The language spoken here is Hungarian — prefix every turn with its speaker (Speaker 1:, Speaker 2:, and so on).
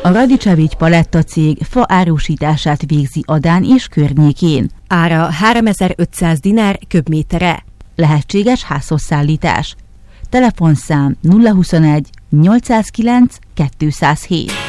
Speaker 1: A Radicevics Paletta cég fa árusítását végzi Adán és környékén.
Speaker 2: Ára 3500 dinár köbméterre.
Speaker 1: Lehetséges házhozszállítás. Telefonszám 021 809 207.